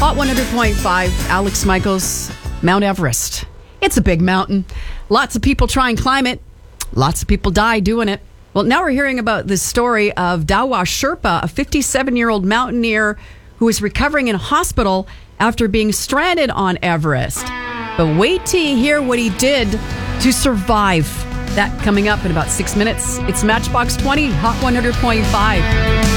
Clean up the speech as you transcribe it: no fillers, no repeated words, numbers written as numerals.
Hot 100.5, Alex Michaels, Mount Everest. It's a big mountain. Lots of people try and climb it. Lots of people die doing it. Well, now we're hearing about this story of Dawa Sherpa, a 57-year-old mountaineer who is recovering in a hospital after being stranded on Everest. But wait till you hear what he did to survive. That coming up in about 6 minutes. It's Matchbox 20, Hot 100.5.